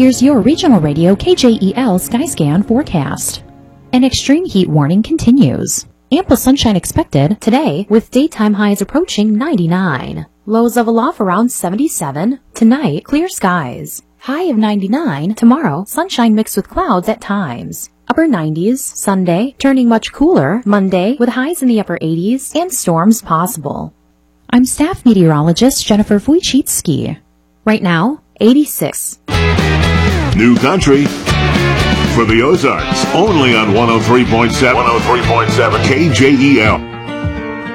here's your regional radio KJEL Skyscan forecast. An extreme heat warning continues. Ample sunshine expected today with daytime highs approaching 99. Lows of aloft around 77. Tonight, clear skies. High of 99. Tomorrow, sunshine mixed with clouds at times. Upper 90s. Sunday, turning much cooler. Monday, with highs in the upper 80s and storms possible. I'm staff meteorologist Jennifer Wojcicki. Right now, 86. New country for the Ozarks, only on 103.7 KJEL.